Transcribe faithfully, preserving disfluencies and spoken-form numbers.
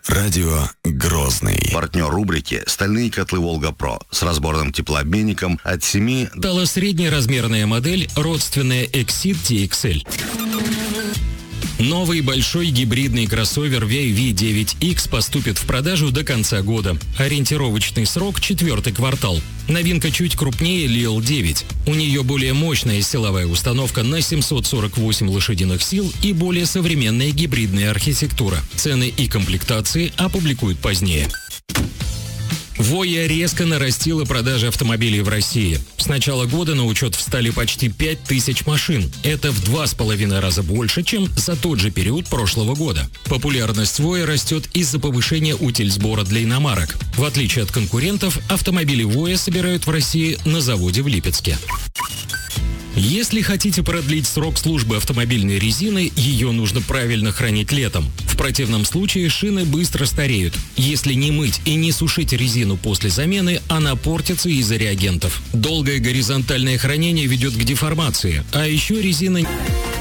Радио Грозный. Партнер рубрики «Стальные котлы Волга-Про» с разборным теплообменником от семи... Стала среднеразмерная модель, родственная Exceed ти икс эль. Новый большой гибридный кроссовер ви ай ви девять икс поступит в продажу до конца года. Ориентировочный срок – четвертый квартал. Новинка чуть крупнее Ли Эл девять. У нее более мощная силовая установка на семьсот сорок восемь лошадиных сил и более современная гибридная архитектура. Цены и комплектации опубликуют позднее. Воя резко нарастила продажи автомобилей в России. С начала года на учет встали почти пять тысяч машин. Это в два с половиной раза больше, чем за тот же период прошлого года. Популярность Воя растет из-за повышения утильсбора для иномарок. В отличие от конкурентов, автомобили Воя собирают в России на заводе в Липецке. Если хотите продлить срок службы автомобильной резины, ее нужно правильно хранить летом. В противном случае шины быстро стареют. Если не мыть и не сушить резину после замены, она портится из-за реагентов. Долгое горизонтальное хранение ведет к деформации, а еще резина...